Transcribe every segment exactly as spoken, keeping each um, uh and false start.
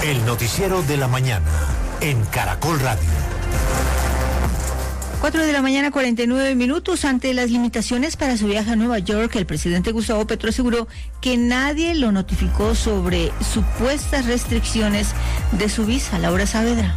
El noticiero de la mañana en Caracol Radio. cuatro de la mañana, cuarenta y nueve minutos. Ante las limitaciones para su viaje a Nueva York, el presidente Gustavo Petro aseguró que nadie lo notificó sobre supuestas restricciones de su visa. Laura Saavedra.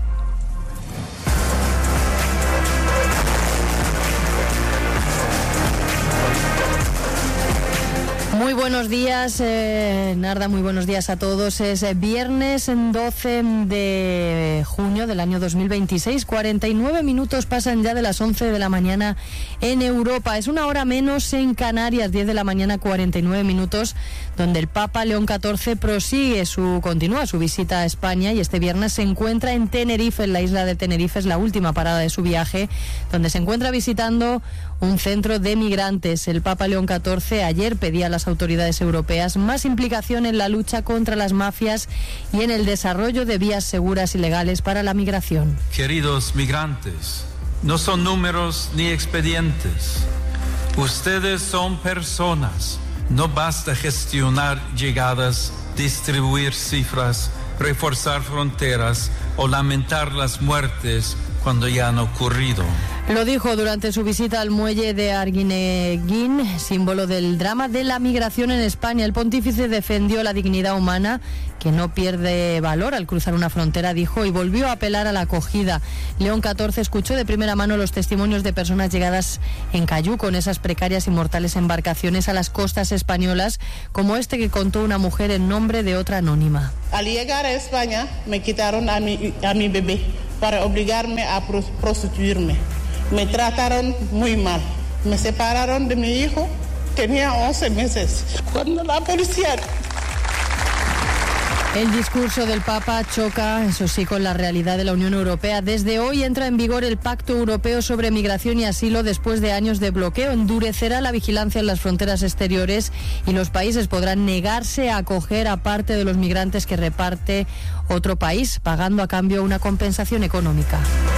Muy buenos días, eh, Narda, muy buenos días a todos. Es eh, viernes doce de junio del año dos mil veintiséis, cuarenta y nueve minutos pasan ya de las once de la mañana en Europa. Es una hora menos en Canarias, diez de la mañana, cuarenta y nueve minutos, donde el Papa León catorce prosigue su, continúa su visita a España y este viernes se encuentra en Tenerife, en la isla de Tenerife, es la última parada de su viaje, donde se encuentra visitando un centro de migrantes. El Papa León catorce ayer pedía a las autoridades europeas más implicación en la lucha contra las mafias y en el desarrollo de vías seguras y legales para la migración. Queridos migrantes, no son números ni expedientes. Ustedes son personas. No basta gestionar llegadas, distribuir cifras, reforzar fronteras o lamentar las muertes cuando ya han ocurrido. Lo dijo durante su visita al muelle de Arguineguín, símbolo del drama de la migración en España. El pontífice defendió la dignidad humana, que no pierde valor al cruzar una frontera, dijo, y volvió a apelar a la acogida. León catorce escuchó de primera mano los testimonios de personas llegadas en cayuco en esas precarias y mortales embarcaciones a las costas españolas, como este que contó una mujer en nombre de otra anónima. Al llegar a España me quitaron a mi, a mi bebé para obligarme a prostituirme. Me trataron muy mal. Me separaron de mi hijo, tenía once meses. Cuando la policía... El discurso del Papa choca, eso sí, con la realidad de la Unión Europea. Desde hoy entra en vigor el Pacto Europeo sobre Migración y Asilo después de años de bloqueo. Endurecerá la vigilancia en las fronteras exteriores y los países podrán negarse a acoger a parte de los migrantes que reparte otro país, pagando a cambio una compensación económica.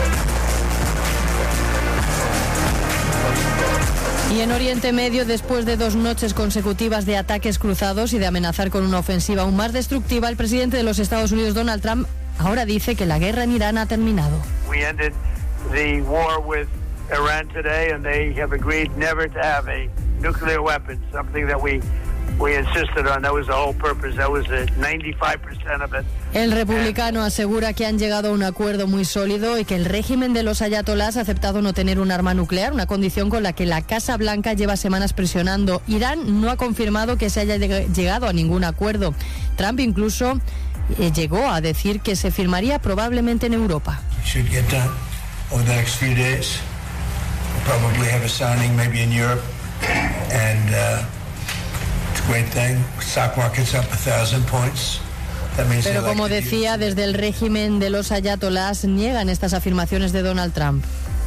Y en Oriente Medio, después de dos noches consecutivas de ataques cruzados y de amenazar con una ofensiva aún más destructiva, el presidente de los Estados Unidos, Donald Trump, ahora dice que la guerra en Irán ha terminado. We ended the war with Iran today and they have agreed never to have a nuclear weapon, something that we we insisted on. That was the whole purpose. That was ninety-five percent of it. El republicano asegura que han llegado a un acuerdo muy sólido y que el régimen de los ayatolás ha aceptado no tener un arma nuclear, una condición con la que la Casa Blanca lleva semanas presionando. Irán no ha confirmado que se haya llegado a ningún acuerdo. Trump incluso eh, llegó a decir que se firmaría probablemente en Europa. Should get done over the next few days. We'll probably have a signing maybe in Europe and uh, it's a great thing. Stock market's up a thousand points. Pero como decía, desde el régimen de los ayatolás niegan estas afirmaciones de Donald Trump.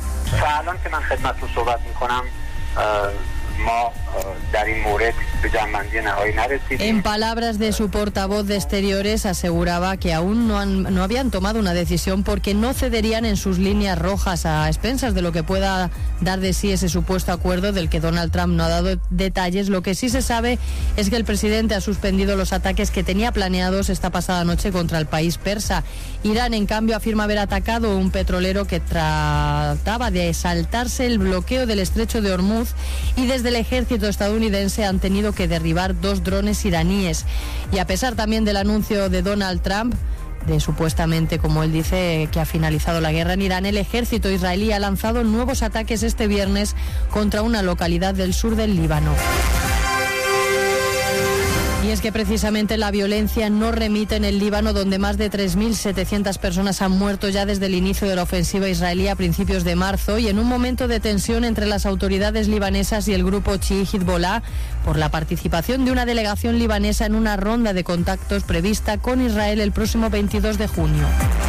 En palabras de su portavoz de Exteriores, aseguraba que aún no, han, no habían tomado una decisión porque no cederían en sus líneas rojas, a expensas de lo que pueda dar de sí ese supuesto acuerdo del que Donald Trump no ha dado detalles. Lo que sí se sabe es que el presidente ha suspendido los ataques que tenía planeados esta pasada noche contra el país persa. Irán, en cambio, afirma haber atacado un petrolero que trataba de saltarse el bloqueo del estrecho de Hormuz, y desde el ejército estadounidense han tenido que derribar dos drones iraníes. Y a pesar también del anuncio de Donald Trump de supuestamente, como él dice, que ha finalizado la guerra en Irán, el ejército israelí ha lanzado nuevos ataques este viernes contra una localidad del sur del Líbano. Y es que precisamente la violencia no remite en el Líbano, donde más de tres mil setecientas personas han muerto ya desde el inicio de la ofensiva israelí a principios de marzo, y en un momento de tensión entre las autoridades libanesas y el grupo chií Hezbollah por la participación de una delegación libanesa en una ronda de contactos prevista con Israel el próximo veintidós de junio.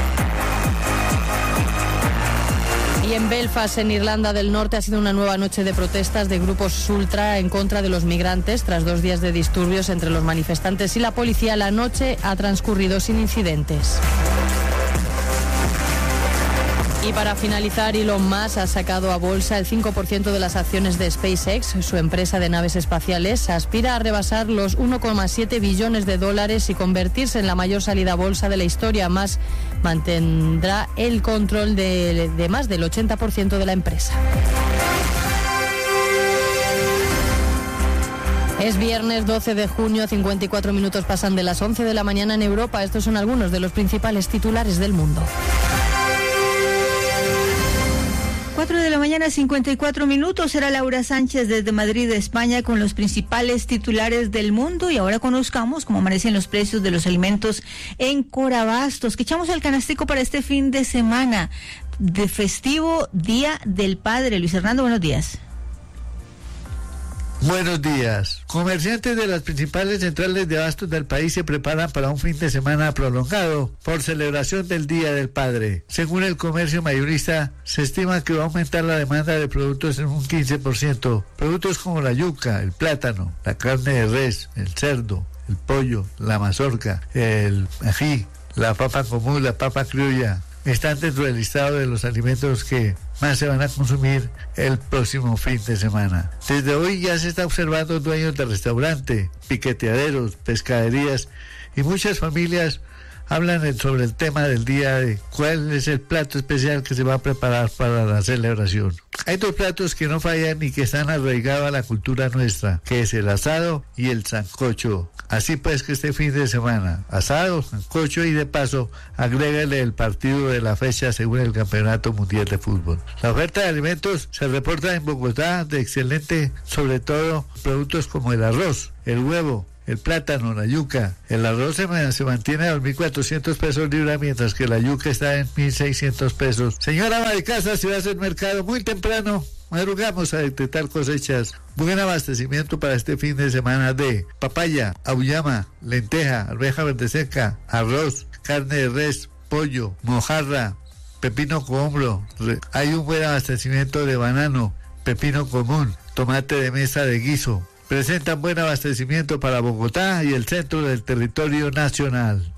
Y en Belfast, en Irlanda del Norte, ha sido una nueva noche de protestas de grupos ultra en contra de los migrantes. Tras dos días de disturbios entre los manifestantes y la policía, la noche ha transcurrido sin incidentes. Y para finalizar, Elon Musk ha sacado a bolsa el cinco por ciento de las acciones de SpaceX. Su empresa de naves espaciales aspira a rebasar los uno coma siete billones de dólares y convertirse en la mayor salida a bolsa de la historia. Musk mantendrá el control de, de más del ochenta por ciento de la empresa. Es viernes doce de junio, cincuenta y cuatro minutos pasan de las once de la mañana en Europa. Estos son algunos de los principales titulares del mundo. cuatro de la mañana, cincuenta y cuatro minutos. Era Laura Sánchez desde Madrid, España, con los principales titulares del mundo. Y ahora conozcamos cómo amanecen los precios de los alimentos en Corabastos, que echamos al canastico para este fin de semana de festivo Día del Padre. Luis Hernando, buenos días. Buenos días. Comerciantes de las principales centrales de abastos del país se preparan para un fin de semana prolongado por celebración del Día del Padre. Según el comercio mayorista, se estima que va a aumentar la demanda de productos en un quince por ciento. Productos como la yuca, el plátano, la carne de res, el cerdo, el pollo, la mazorca, el ají, la papa común, la papa criolla, están dentro del listado de los alimentos que más se van a consumir el próximo fin de semana. Desde hoy ya se está observando dueños de restaurante, piqueteaderos, pescaderías y muchas familias hablan sobre el tema del día de cuál es el plato especial que se va a preparar para la celebración. Hay dos platos que no fallan y que están arraigados a la cultura nuestra, que es el asado y el sancocho. Así pues que este fin de semana, asado, sancocho y de paso, agrégale el partido de la fecha según el Campeonato Mundial de Fútbol. La oferta de alimentos se reporta en Bogotá de excelente, sobre todo productos como el arroz, el huevo, el plátano, la yuca. El arroz se, se mantiene a dos mil cuatrocientos pesos libra, mientras que la yuca está en mil seiscientos pesos. Señora ama de casa, si va a hacer mercado muy temprano, madrugamos a detectar cosechas. Buen abastecimiento para este fin de semana de papaya, auyama, lenteja, arveja verde seca, arroz, carne de res, pollo, mojarra, pepino cohombro. Hay un buen abastecimiento de banano, pepino común, tomate de mesa de guiso. Presentan buen abastecimiento para Bogotá y el centro del territorio nacional.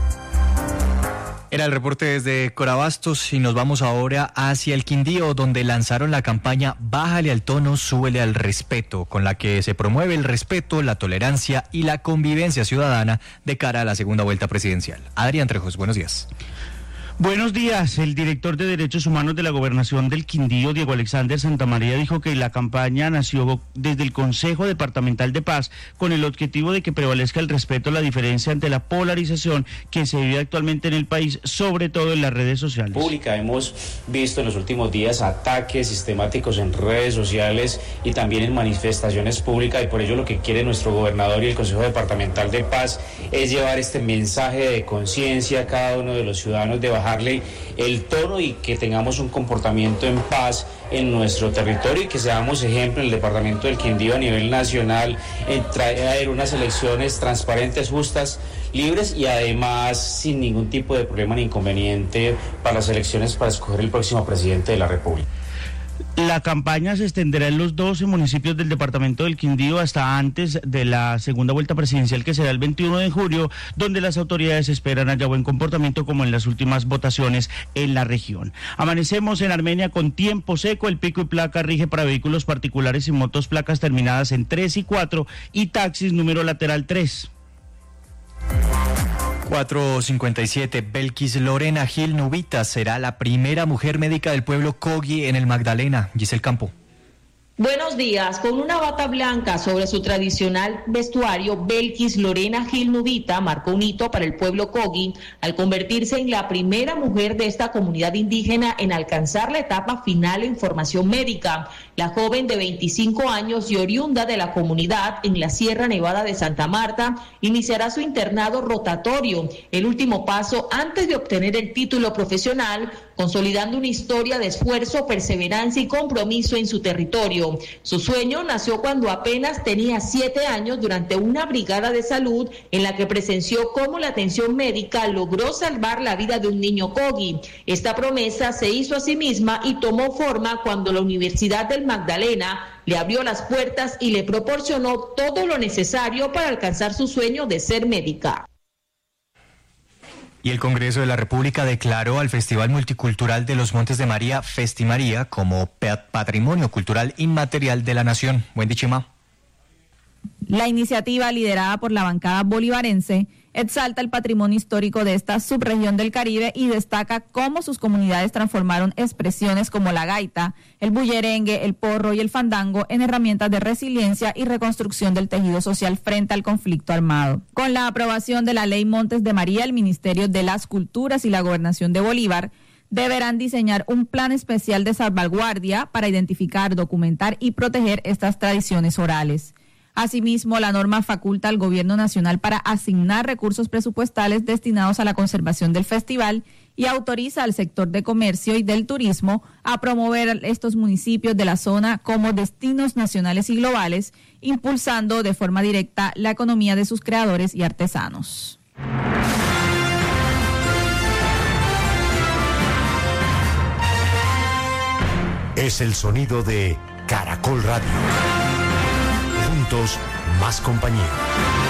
Era el reporte desde Corabastos y nos vamos ahora hacia el Quindío, donde lanzaron la campaña Bájale al tono, súbele al respeto, con la que se promueve el respeto, la tolerancia y la convivencia ciudadana de cara a la segunda vuelta presidencial. Adrián Trejos, buenos días. Buenos días. El director de Derechos Humanos de la Gobernación del Quindío, Diego Alexander Santamaría, dijo que la campaña nació desde el Consejo Departamental de Paz con el objetivo de que prevalezca el respeto a la diferencia ante la polarización que se vive actualmente en el país, sobre todo en las redes sociales. Pública, hemos visto en los últimos días ataques sistemáticos en redes sociales y también en manifestaciones públicas, y por ello lo que quiere nuestro gobernador y el Consejo Departamental de Paz es llevar este mensaje de conciencia a cada uno de los ciudadanos, de bajar el tono y que tengamos un comportamiento en paz en nuestro territorio y que seamos ejemplo en el departamento del Quindío a nivel nacional en traer unas elecciones transparentes, justas, libres y además sin ningún tipo de problema ni inconveniente para las elecciones para escoger el próximo presidente de la República. La campaña se extenderá en los doce municipios del departamento del Quindío hasta antes de la segunda vuelta presidencial, que será el veintiuno de julio, donde las autoridades esperan haya buen comportamiento como en las últimas votaciones en la región. Amanecemos en Armenia con tiempo seco, el pico y placa rige para vehículos particulares y motos placas terminadas en tres y cuatro y taxis número lateral tres. cuatro cincuenta y siete. Belkis Lorena Gil Nubita será la primera mujer médica del pueblo Kogi en el Magdalena. Giselle Campo. Buenos días. Con una bata blanca sobre su tradicional vestuario, Belkis Lorena Gil Nubita marcó un hito para el pueblo Kogi al convertirse en la primera mujer de esta comunidad indígena en alcanzar la etapa final en formación médica. La joven de veinticinco años y oriunda de la comunidad en la Sierra Nevada de Santa Marta iniciará su internado rotatorio, el último paso antes de obtener el título profesional, consolidando una historia de esfuerzo, perseverancia y compromiso en su territorio. Su sueño nació cuando apenas tenía siete años durante una brigada de salud en la que presenció cómo la atención médica logró salvar la vida de un niño Kogi. Esta promesa se hizo a sí misma y tomó forma cuando la Universidad del Magdalena le abrió las puertas y le proporcionó todo lo necesario para alcanzar su sueño de ser médica. Y el Congreso de la República declaró al Festival Multicultural de los Montes de María, Festimaría, como Patrimonio Cultural Inmaterial de la Nación. Buen día, Chima. La iniciativa, liderada por la bancada bolivarense, exalta el patrimonio histórico de esta subregión del Caribe y destaca cómo sus comunidades transformaron expresiones como la gaita, el bullerengue, el porro y el fandango en herramientas de resiliencia y reconstrucción del tejido social frente al conflicto armado. Con la aprobación de la Ley Montes de María, el Ministerio de las Culturas y la Gobernación de Bolívar deberán diseñar un plan especial de salvaguardia para identificar, documentar y proteger estas tradiciones orales. Asimismo, la norma faculta al Gobierno Nacional para asignar recursos presupuestales destinados a la conservación del festival y autoriza al sector de comercio y del turismo a promover estos municipios de la zona como destinos nacionales y globales, impulsando de forma directa la economía de sus creadores y artesanos. Es el sonido de Caracol Radio. Juntos, más compañía.